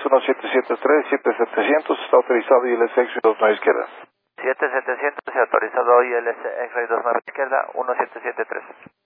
1773, 7700, está autorizado ILS X-Ray 29 izquierda. 7700 y autorizado ILS X-Ray 29 izquierda, 1773.